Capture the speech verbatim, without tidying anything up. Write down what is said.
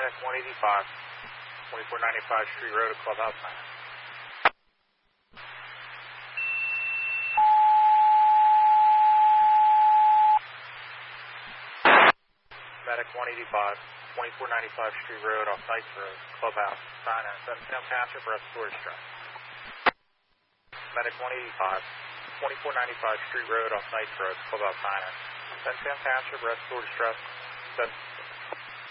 Medic one eighty-five, twenty-four ninety-five Street Road at Clubhouse nine. Medic one eighty-five, twenty-four ninety-five Street Road off Knights Road, Clubhouse, sign at seven Town Township, respiratory distress. Medic one eighty-five, twenty-four ninety-five Street Road off Knights Road, Clubhouse, sign at seven Town Township, respiratory distress.